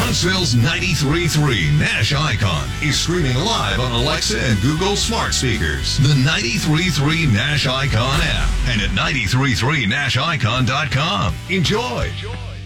Bronxville's 93.3 Nash Icon is streaming live on Alexa and Google smart speakers. The 93.3 Nash Icon app and at 933nashicon.com. Enjoy.